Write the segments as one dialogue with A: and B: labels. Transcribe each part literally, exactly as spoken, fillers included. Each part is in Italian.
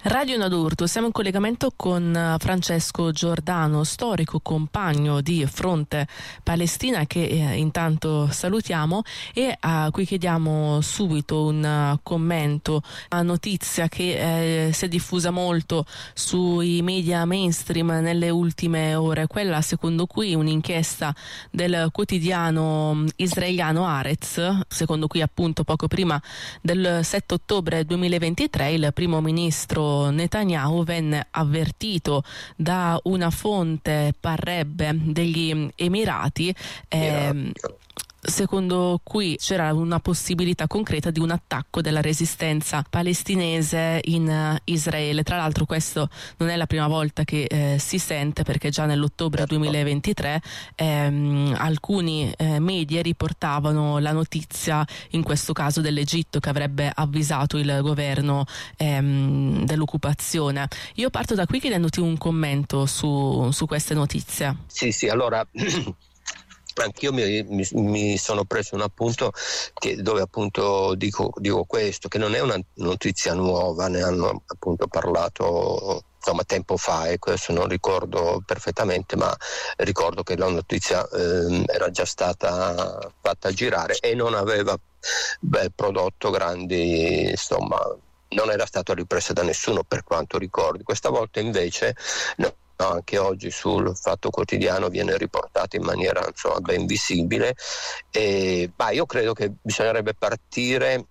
A: Radio Nadurto, siamo in collegamento con Francesco Giordano, storico compagno di Fronte Palestina, che eh, intanto salutiamo e a cui chiediamo subito un uh, commento. Una notizia che eh, si è diffusa molto sui media mainstream nelle ultime ore, quella secondo cui un'inchiesta del quotidiano israeliano Haaretz, secondo cui appunto poco prima del sette ottobre duemilaventitré il primo ministro Netanyahu venne avvertito da una fonte, parrebbe, degli Emirati, eh, secondo cui c'era una possibilità concreta di un attacco della resistenza palestinese in Israele. Tra l'altro questo non è la prima volta che eh, si sente, perché già nell'ottobre duemilaventitré ehm, alcuni eh, media riportavano la notizia, in questo caso dell'Egitto, che avrebbe avvisato il governo ehm, dell'occupazione. Io parto da qui chiedendoti un commento su, su queste notizie.
B: Sì, sì, allora... Anch'io mi, mi, mi sono preso un appunto che, dove appunto dico, dico questo, che non è una notizia nuova, ne hanno appunto parlato insomma tempo fa, e questo non ricordo perfettamente, ma ricordo che la notizia eh, era già stata fatta girare e non aveva beh, prodotto grandi, insomma non era stata ripresa da nessuno per quanto ricordi. Questa volta invece no, anche oggi sul Fatto Quotidiano viene riportato in maniera insomma ben visibile, e bah, io credo che bisognerebbe partire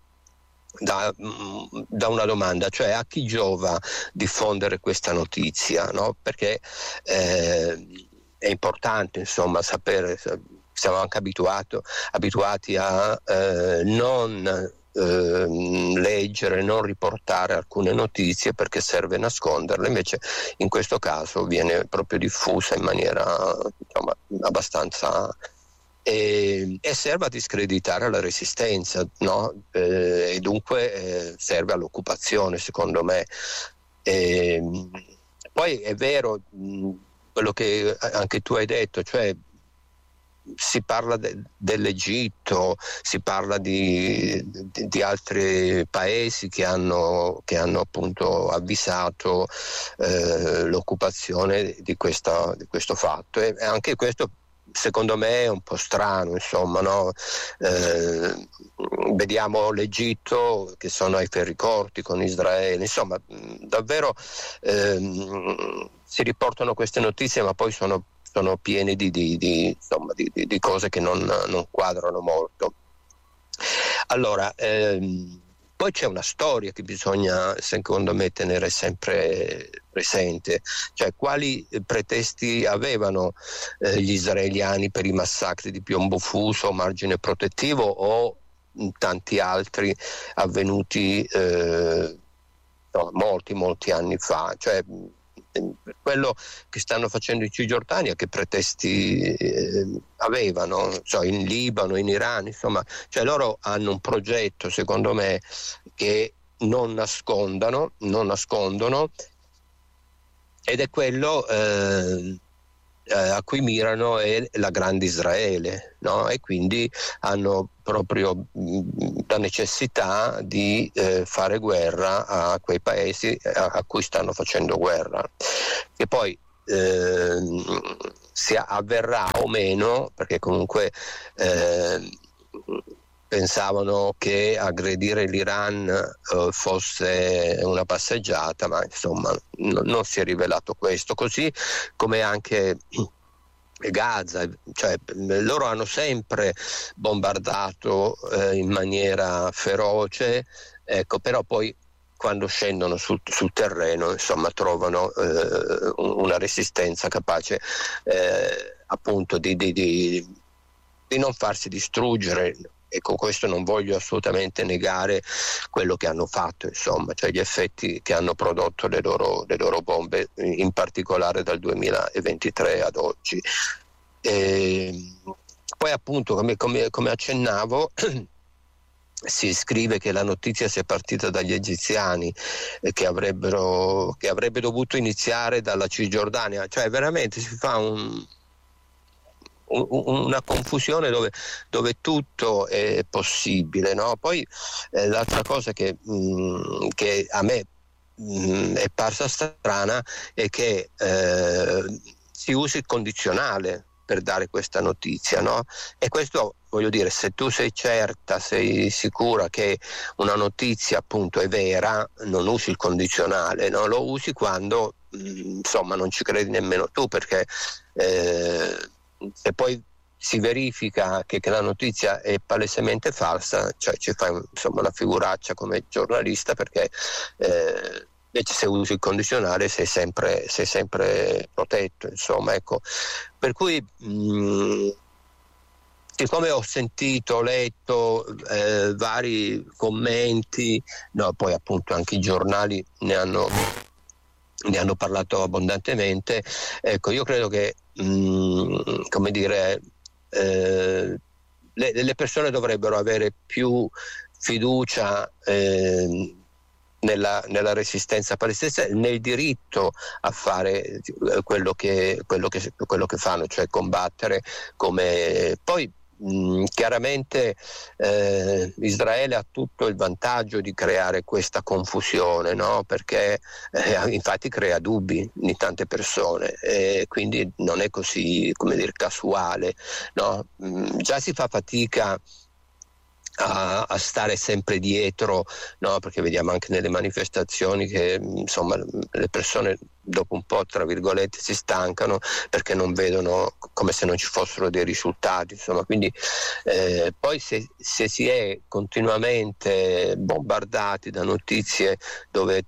B: da, da una domanda, cioè a chi giova diffondere questa notizia, no? Perché eh, è importante insomma sapere, siamo anche abituato, abituati a eh, non Eh, leggere, non riportare alcune notizie perché serve nasconderle, invece in questo caso viene proprio diffusa in maniera insomma, abbastanza e, e serve a discreditare la resistenza, no? Eh, e dunque eh, serve all'occupazione, secondo me. E, poi è vero mh, quello che anche tu hai detto, cioè si parla de, dell'Egitto, si parla di, di, di altri paesi che hanno, che hanno appunto avvisato eh, l'occupazione di, questa, di questo fatto, e anche questo secondo me è un po' strano, insomma, no? Eh, vediamo l'Egitto che sono ai ferri corti con Israele, insomma davvero eh, si riportano queste notizie ma poi sono sono pieni di, di, di, insomma, di, di, di cose che non, non quadrano molto. Allora, ehm, poi c'è una storia che bisogna, secondo me, tenere sempre presente, cioè quali pretesti avevano eh, gli israeliani per i massacri di Piombo Fuso, Margine Protettivo o tanti altri avvenuti eh, no, molti, molti anni fa, cioè per quello che stanno facendo in Cisgiordania, che pretesti eh, avevano, cioè in Libano, in Iran, insomma, cioè loro hanno un progetto, secondo me, che non nascondano, non nascondono, ed è quello eh, a cui mirano è la grande Israele, no? E quindi hanno proprio mh, la necessità di eh, fare guerra a quei paesi a, a cui stanno facendo guerra, che poi eh, si avverrà o meno, perché comunque eh, pensavano che aggredire l'Iran eh, fosse una passeggiata, ma insomma n- non si è rivelato questo, così come anche Gaza, cioè loro hanno sempre bombardato eh, in maniera feroce, ecco, però poi quando scendono sul, sul terreno insomma trovano eh, una resistenza capace eh, appunto di, di, di, di non farsi distruggere. E con questo non voglio assolutamente negare quello che hanno fatto, insomma, cioè gli effetti che hanno prodotto le loro, le loro bombe, in particolare dal duemilaventitré ad oggi. E poi appunto, come, come, come accennavo, si scrive che la notizia sia partita dagli egiziani, eh, che avrebbero che avrebbe dovuto iniziare dalla Cisgiordania, cioè veramente si fa un una confusione dove, dove tutto è possibile, no? Poi eh, l'altra cosa che, mh, che a me mh, è parsa strana è che eh, si usi il condizionale per dare questa notizia, no? E questo, voglio dire, se tu sei certa, sei sicura che una notizia appunto è vera, non usi il condizionale, no? Lo usi quando mh, insomma non ci credi nemmeno tu, perché eh, se poi si verifica che, che la notizia è palesemente falsa, cioè ci fai insomma una figuraccia come giornalista, perché eh, invece se usi il condizionale sei sempre, sei sempre protetto, insomma, ecco. Per cui mh, siccome ho sentito, ho letto eh, vari commenti, no, poi appunto anche i giornali ne hanno, ne hanno parlato abbondantemente, ecco, io credo che mh, come dire eh, le, le persone dovrebbero avere più fiducia eh, Nella, nella resistenza palestinese, nel diritto a fare quello che, quello che, quello che fanno, cioè combattere. Come poi mh, chiaramente eh, Israele ha tutto il vantaggio di creare questa confusione, no? Perché eh, infatti crea dubbi in tante persone e quindi non è così, come dire, casuale, no? Mh, già si fa fatica A, a stare sempre dietro, no? Perché vediamo anche nelle manifestazioni che insomma le persone dopo un po', tra virgolette, si stancano perché non vedono, come se non ci fossero dei risultati, insomma. Quindi eh, poi se, se si è continuamente bombardati da notizie dove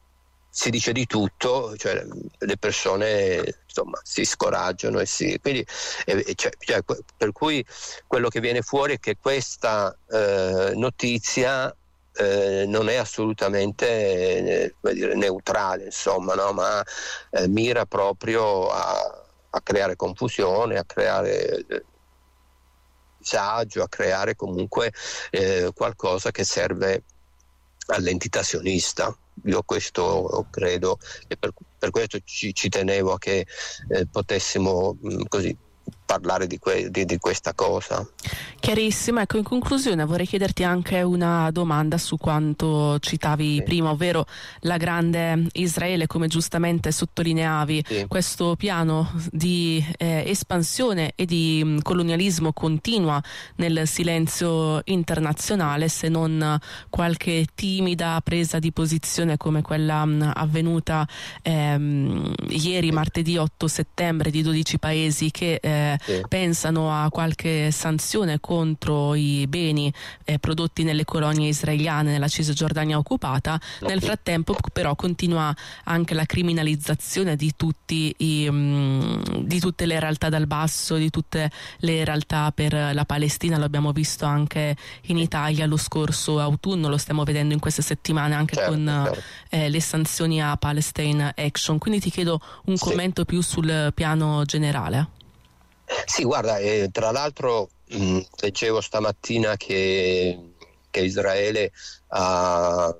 B: si dice di tutto, cioè le persone insomma si scoraggiano e si quindi eh, cioè, cioè, per cui quello che viene fuori è che questa eh, notizia eh, non è assolutamente eh, come dire, neutrale, insomma, no? Ma eh, mira proprio a, a creare confusione, a creare eh, disagio, a creare comunque eh, qualcosa che serve all'entità sionista. Io questo credo e per, per questo ci, ci tenevo a che eh, potessimo mh, così parlare di, que- di, di questa cosa.
A: Chiarissimo, ecco, in conclusione vorrei chiederti anche una domanda su quanto citavi
B: Sì.
A: prima, ovvero la grande Israele, come giustamente sottolineavi,
B: Sì.
A: questo piano di eh, espansione e di mh, colonialismo continua nel silenzio internazionale, se non qualche timida presa di posizione come quella mh, avvenuta ehm, ieri, martedì otto settembre, di dodici paesi che eh,
B: Sì.
A: pensano a qualche sanzione contro i beni eh, prodotti nelle colonie israeliane nella Cisgiordania occupata. Nel frattempo però continua anche la criminalizzazione di tutti i, mh, di tutte le realtà dal basso, di tutte le realtà per la Palestina. Lo abbiamo visto anche in Italia lo scorso autunno, lo stiamo vedendo in queste settimane anche
B: Certo,
A: con
B: certo.
A: eh, le sanzioni a Palestine Action. Quindi ti chiedo un
B: Sì.
A: commento più sul piano generale.
B: Sì, guarda, eh, tra l'altro mh, leggevo stamattina che, che Israele ha,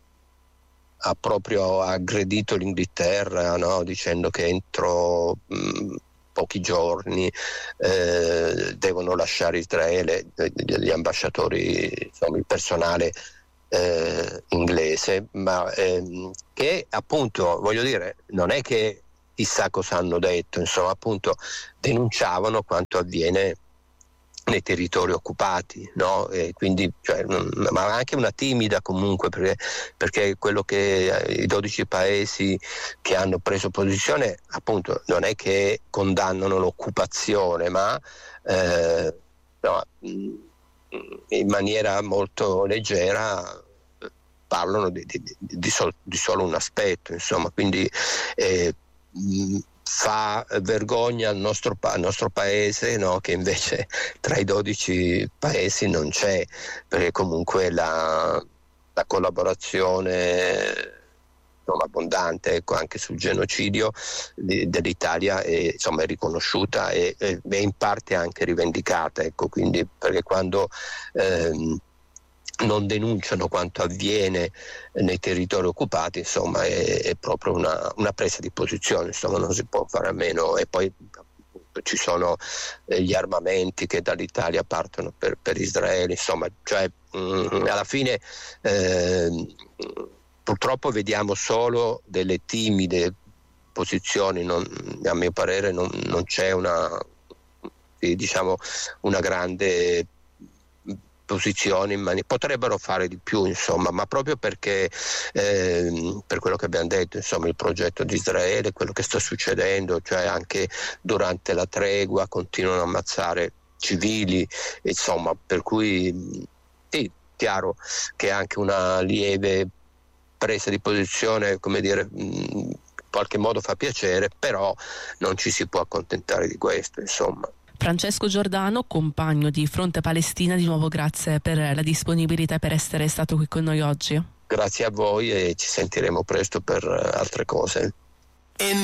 B: ha proprio aggredito l'Inghilterra, no? Dicendo che entro mh, pochi giorni eh, devono lasciare Israele gli ambasciatori, insomma il personale eh, inglese, ma ehm, che appunto, voglio dire, non è che chissà cosa hanno detto, insomma appunto denunciavano quanto avviene nei territori occupati, no? E quindi, cioè, ma anche una timida comunque, perché, perché quello che i dodici paesi che hanno preso posizione appunto non è che condannano l'occupazione, ma eh, no, in maniera molto leggera parlano di, di, di, sol, di solo un aspetto, insomma, quindi eh, fa vergogna al nostro, al nostro paese, no? Che invece tra i dodici paesi non c'è, perché comunque la, la collaborazione insomma, abbondante, ecco, anche sul genocidio di, dell'Italia è, insomma, è riconosciuta e è in parte anche rivendicata, ecco, quindi perché quando ehm, non denunciano quanto avviene nei territori occupati, insomma è, è proprio una, una presa di posizione, insomma non si può fare a meno. E poi ci sono eh, gli armamenti che dall'Italia partono per, per Israele, insomma, cioè mh, alla fine eh, purtroppo vediamo solo delle timide posizioni, non, a mio parere non, non c'è una, diciamo, una grande posizione in mani- potrebbero fare di più, insomma, ma proprio perché eh, per quello che abbiamo detto, insomma, il progetto di Israele, quello che sta succedendo, cioè anche durante la tregua continuano a ammazzare civili, insomma, per cui sì, chiaro che anche una lieve presa di posizione, come dire, in qualche modo fa piacere, però non ci si può accontentare di questo, insomma.
A: Francesco Giordano, compagno di Fronte Palestina, di nuovo grazie per la disponibilità e per essere stato qui con noi oggi.
B: Grazie a voi e ci sentiremo presto per altre cose.